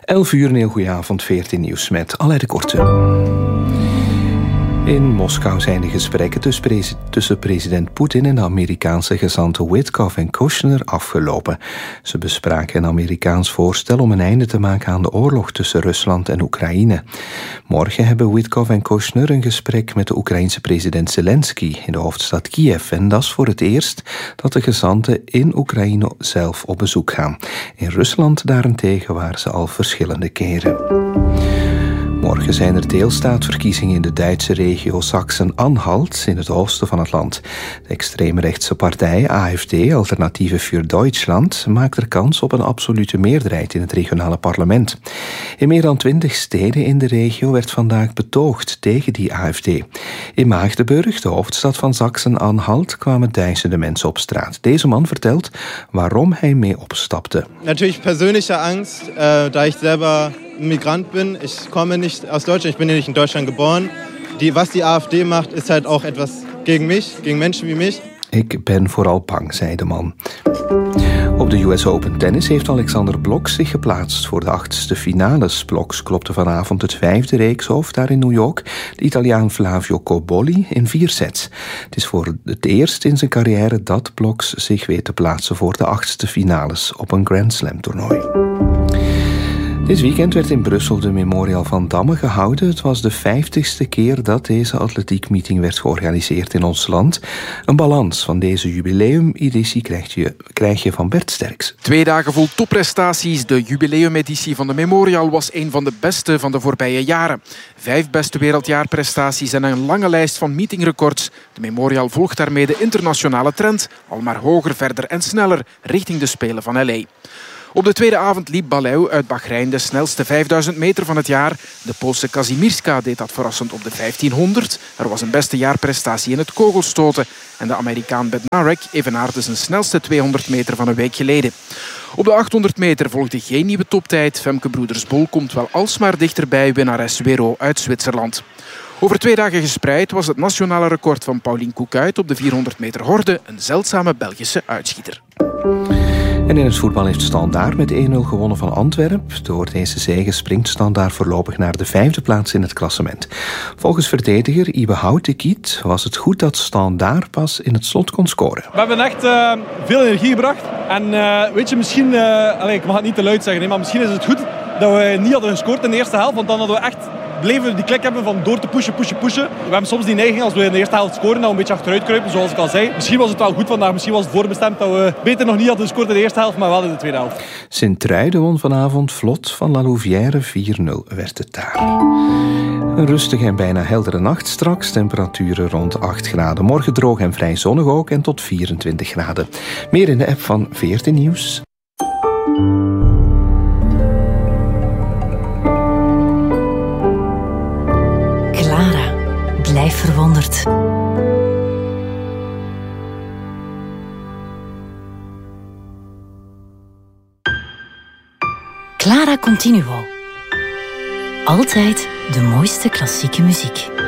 11 uur, een heel goeie avond, 14 nieuws met Alain de Korte. In Moskou zijn de gesprekken tussen president Poetin en de Amerikaanse gezanten Witkoff en Kushner afgelopen. Ze bespraken een Amerikaans voorstel om een einde te maken aan de oorlog tussen Rusland en Oekraïne. Morgen hebben Witkoff en Kushner een gesprek met de Oekraïense president Zelensky in de hoofdstad Kiev. En dat is voor het eerst dat de gezanten in Oekraïne zelf op bezoek gaan. In Rusland daarentegen waren ze al verschillende keren. Morgen zijn er deelstaatverkiezingen in de Duitse regio Sachsen-Anhalt in het oosten van het land. De extreemrechtse partij AfD, Alternative für Deutschland, maakt er kans op een absolute meerderheid in het regionale parlement. In meer dan 20 steden in de regio werd vandaag betoogd tegen die AfD. In Magdeburg, de hoofdstad van Sachsen-Anhalt, kwamen duizenden mensen op straat. Deze man vertelt waarom hij mee opstapte. Natuurlijk persoonlijke angst, da ik selber Migrant bin. Ich komme nicht aus Deutschland, ich bin hier nicht in Deutschland geboren. Was die AfD macht, ist halt auch etwas gegen mich, gegen Menschen wie mich. Ik ben vooral bang, zei de man. Op de US Open Tennis heeft Alexander Blok zich geplaatst voor de 8e finales. Blok klopte vanavond het 5e reekshoofd daar in New York. De Italiaan Flavio Cobolli in 4 sets. Het is voor het eerst in zijn carrière dat Blok zich weet te plaatsen voor de 8e finales op een Grand Slam toernooi. Dit weekend werd in Brussel de Memorial van Damme gehouden. Het was de 50ste keer dat deze atletiekmeeting werd georganiseerd in ons land. Een balans van deze jubileumeditie krijg je van Bert Sterks. 2 dagen vol topprestaties. De jubileumeditie van de Memorial was een van de beste van de voorbije jaren. 5 beste wereldjaarprestaties en een lange lijst van meetingrecords. De Memorial volgt daarmee de internationale trend. Al maar hoger, verder en sneller richting de Spelen van L.A. Op de tweede avond liep Baleu uit Bahrein de snelste 5000 meter van het jaar. De Poolse Kazimierska deed dat verrassend op de 1500. Er was een beste jaarprestatie in het kogelstoten. En de Amerikaan Bednarek evenaarde zijn snelste 200 meter van een week geleden. Op de 800 meter volgde geen nieuwe toptijd. Femke Broeders-Bol komt wel alsmaar dichterbij winnares Wero uit Zwitserland. Over 2 dagen gespreid was het nationale record van Pauline Koekuit op de 400 meter horde een zeldzame Belgische uitschieter. En in het voetbal heeft Standaard met 1-0 gewonnen van Antwerpen. Door deze zege springt Standaard voorlopig naar de 5e plaats in het klassement. Volgens verdediger Ibe Houtekiet was het goed dat Standaard pas in het slot kon scoren. We hebben echt veel energie gebracht. En weet je, misschien, ik mag het niet te luid zeggen, maar misschien is het goed dat we niet hadden gescoord in de eerste helft. Want dan hadden we echt bleven die klik hebben van door te pushen. We hebben soms die neiging als we in de eerste helft scoren dat we een beetje achteruit kruipen, zoals ik al zei. Misschien was het wel goed vandaag, misschien was het voorbestemd dat we beter nog niet hadden gescoord in de eerste helft, maar wel in de tweede helft. Sint-Truiden won vanavond vlot van La Louvière, 4-0 werd het daar. Een rustige en bijna heldere nacht straks, temperaturen rond 8 graden. Morgen droog en vrij zonnig ook en tot 24 graden. Meer in de app van 14 Nieuws. Blijf verwonderd. Clara Continuo. Altijd de mooiste klassieke muziek.